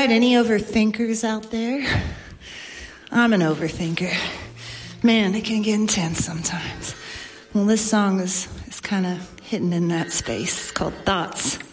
right, any overthinkers out there? I'm an overthinker. Man, it can get intense sometimes. Well, this song is kind of hitting in that space. It's called Thoughts.